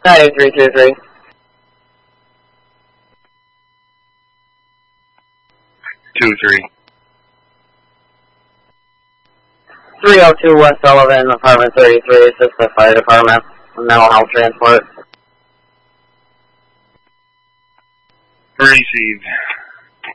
9323. 23. 302 West Sullivan, apartment 33, assist the fire department, mental health transport. Received.